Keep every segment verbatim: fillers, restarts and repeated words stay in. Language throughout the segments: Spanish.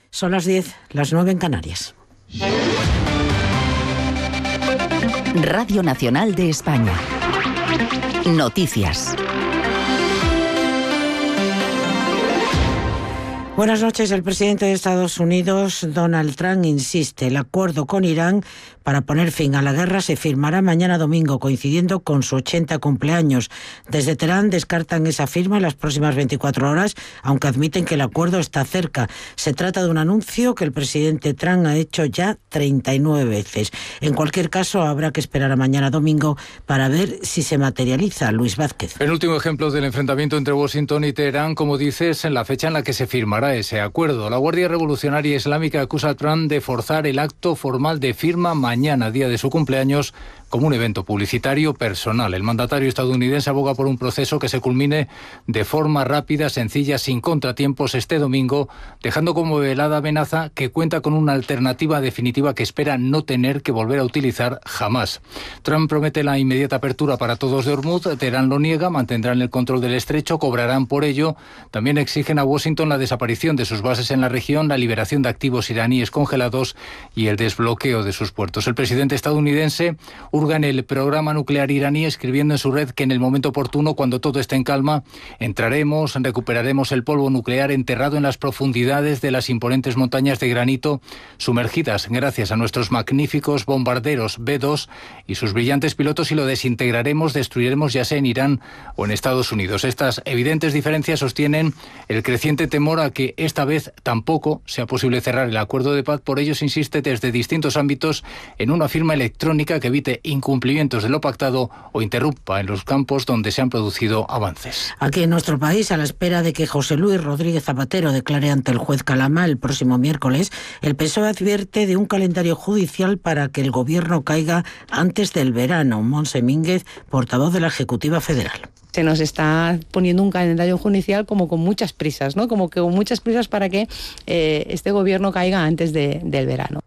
Son las diez, las nueve en Canarias. Radio Nacional de España. Noticias. Buenas noches. El presidente de Estados Unidos, Donald Trump, insiste. El acuerdo con Irán para poner fin a la guerra se firmará mañana domingo, coincidiendo con su ochenta cumpleaños. Desde Teherán descartan esa firma en las próximas veinticuatro horas, aunque admiten que el acuerdo está cerca. Se trata de un anuncio que el presidente Trump ha hecho ya treinta y nueve veces. En cualquier caso, habrá que esperar a mañana domingo para ver si se materializa. Luis Vázquez. El último ejemplo del enfrentamiento entre Washington y Teherán, como dices, en la fecha en la que se firmará ese acuerdo. La Guardia Revolucionaria Islámica acusa a Trump de forzar el acto formal de firma mañana, día de su cumpleaños, como un evento publicitario personal. El mandatario estadounidense aboga por un proceso que se culmine de forma rápida, sencilla, sin contratiempos este domingo, dejando como velada amenaza que cuenta con una alternativa definitiva que espera no tener que volver a utilizar jamás. Trump promete la inmediata apertura para todos de Hormuz, Teherán lo niega, mantendrán el control del estrecho, cobrarán por ello. También exigen a Washington la desaparición de sus bases en la región, la liberación de activos iraníes congelados y el desbloqueo de sus puertos. El presidente estadounidense hurga en el programa nuclear iraní, escribiendo en su red que en el momento oportuno, cuando todo esté en calma, entraremos, recuperaremos el polvo nuclear enterrado en las profundidades de las imponentes montañas de granito sumergidas gracias a nuestros magníficos bombarderos B dos y sus brillantes pilotos, y lo desintegraremos, destruiremos ya sea en Irán o en Estados Unidos. Estas evidentes diferencias sostienen el creciente temor a que esta vez tampoco sea posible cerrar el acuerdo de paz. Por ello se insiste desde distintos ámbitos en una firma electrónica que evite incumplimientos de lo pactado o interrumpa en los campos donde se han producido avances. Aquí en nuestro país, a la espera de que José Luis Rodríguez Zapatero declare ante el juez Calama el próximo miércoles, el P S O E advierte de un calendario judicial para que el gobierno caiga antes del verano. Montse Mínguez, portavoz de la Ejecutiva Federal. Se nos está poniendo un calendario judicial como con muchas prisas, ¿no? Como que con muchas prisas para que eh, este gobierno caiga antes de, del verano.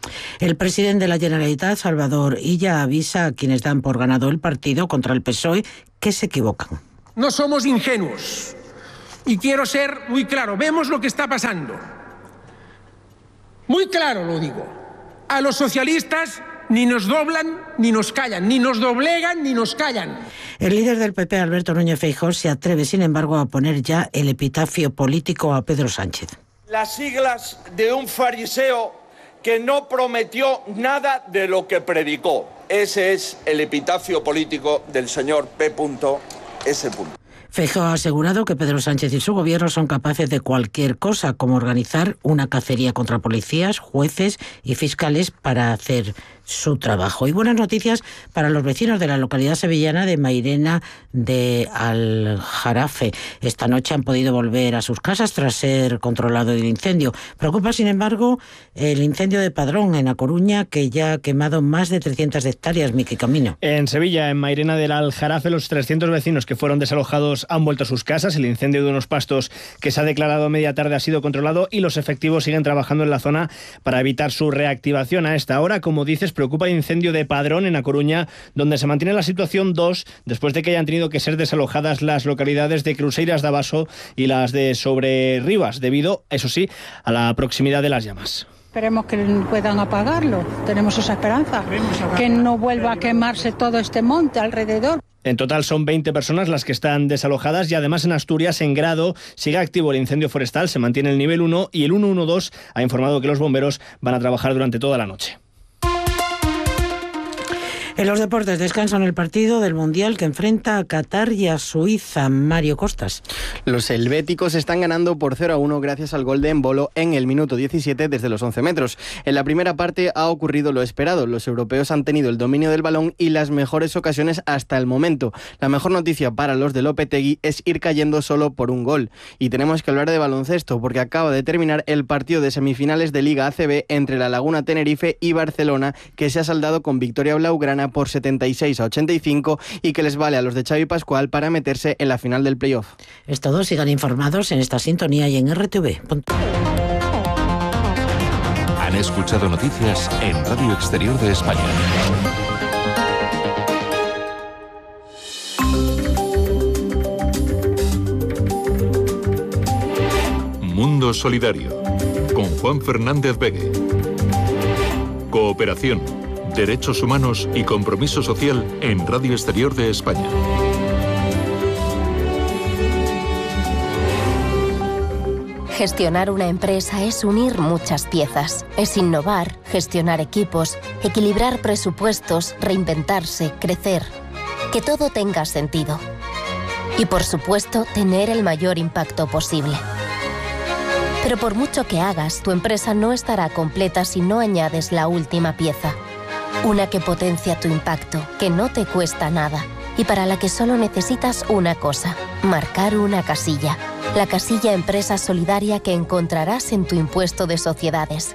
El presidente de la Generalitat, Salvador Illa, avisa a quienes dan por ganado el partido contra el P S O E que se equivocan. No somos ingenuos. Y quiero ser muy claro. Vemos lo que está pasando. Muy claro lo digo. A los socialistas ni nos doblan ni nos callan, ni nos doblegan ni nos callan. El líder del P P, Alberto Núñez Feijóo, se atreve, sin embargo, a poner ya el epitafio político a Pedro Sánchez. Las siglas de un fariseo que no prometió nada de lo que predicó. Ese es el epitafio político del señor P S. Feijóo ha asegurado que Pedro Sánchez y su gobierno son capaces de cualquier cosa, como organizar una cacería contra policías, jueces y fiscales para hacer su trabajo. Y buenas noticias para los vecinos de la localidad sevillana de Mairena de Aljarafe. Esta noche han podido volver a sus casas tras ser controlado el incendio. Preocupa, sin embargo, el incendio de Padrón, en A Coruña, que ya ha quemado más de trescientas hectáreas. Miki Camino. En Sevilla, en Mairena del Aljarafe, los trescientos vecinos que fueron desalojados han vuelto a sus casas. El incendio de unos pastos que se ha declarado a media tarde ha sido controlado y los efectivos siguen trabajando en la zona para evitar su reactivación. A esta hora, como dices, preocupa el incendio de Padrón, en A Coruña, donde se mantiene la situación dos después de que hayan tenido que ser desalojadas las localidades de Cruceiras de Abaso y las de Sobrerribas, debido, eso sí, a la proximidad de las llamas. Esperemos que puedan apagarlo, tenemos esa esperanza, que no vuelva a quemarse todo este monte alrededor. En total son veinte personas las que están desalojadas y además en Asturias, en Grado, sigue activo el incendio forestal, se mantiene el nivel uno y el ciento doce ha informado que los bomberos van a trabajar durante toda la noche. En los deportes descansan el partido del Mundial que enfrenta a Qatar y a Suiza. Mario Costas. Los helvéticos están ganando por cero a uno gracias al gol de Embolo en el minuto diecisiete desde los once metros. En la primera parte ha ocurrido lo esperado. Los europeos han tenido el dominio del balón y las mejores ocasiones hasta el momento. La mejor noticia para los de Lopetegui es ir cayendo solo por un gol. Y tenemos que hablar de baloncesto porque acaba de terminar el partido de semifinales de Liga A C B entre La Laguna Tenerife y Barcelona, que se ha saldado con victoria blaugrana por setenta y seis a ochenta y cinco y que les vale a los de Xavi Pascual para meterse en la final del playoff. Es todo, sigan informados en esta sintonía y en R T V. Han escuchado noticias en Radio Exterior de España. Mundo Solidario. con Juan Fernández Begue. Cooperación, derechos humanos y compromiso social en Radio Exterior de España. Gestionar una empresa es unir muchas piezas. Es innovar, gestionar equipos, equilibrar presupuestos, reinventarse, crecer. Que todo tenga sentido. Y por supuesto, tener el mayor impacto posible. Pero por mucho que hagas, tu empresa no estará completa si no añades la última pieza. Una que potencia tu impacto, que no te cuesta nada y para la que solo necesitas una cosa: marcar una casilla. La casilla Empresa Solidaria que encontrarás en tu impuesto de sociedades.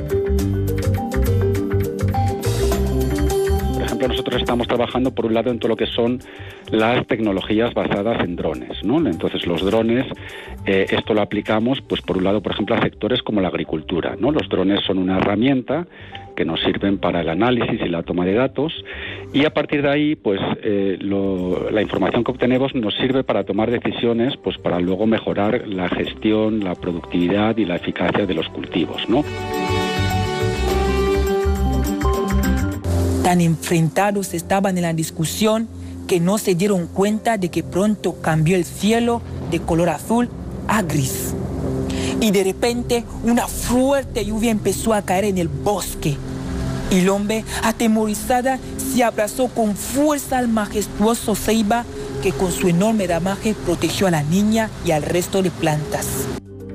Por ejemplo, nosotros estamos trabajando por un lado en todo lo que son las tecnologías basadas en drones, ¿no? Entonces los drones, eh, esto lo aplicamos, pues por un lado, por ejemplo, a sectores como la agricultura, ¿no? Los drones son una herramienta que nos sirven para el análisis y la toma de datos, y a partir de ahí, pues eh, lo, la información que obtenemos nos sirve para tomar decisiones, pues para luego mejorar la gestión, la productividad y la eficacia de los cultivos, ¿no? Tan enfrentados estaban en la discusión que no se dieron cuenta de que pronto cambió el cielo de color azul a gris. Y de repente una fuerte lluvia empezó a caer en el bosque. Y el hombre, atemorizada, se abrazó con fuerza al majestuoso ceiba que con su enorme ramaje protegió a la niña y al resto de plantas.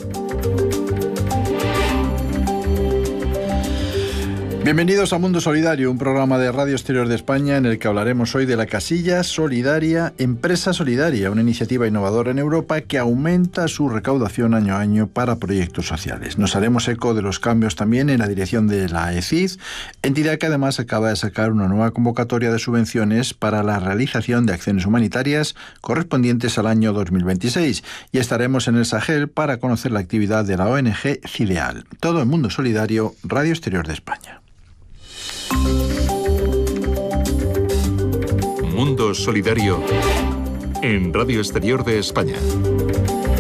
Bienvenidos a Mundo Solidario, un programa de Radio Exterior de España en el que hablaremos hoy de la casilla solidaria Empresa Solidaria, una iniciativa innovadora en Europa que aumenta su recaudación año a año para proyectos sociales. Nos haremos eco de los cambios también en la dirección de la E C I D, entidad que además acaba de sacar una nueva convocatoria de subvenciones para la realización de acciones humanitarias correspondientes al año dos mil veintiséis, y estaremos en el Sahel para conocer la actividad de la O N G CIDEAL. Todo en Mundo Solidario, Radio Exterior de España. Mundo Solidario en Radio Exterior de España.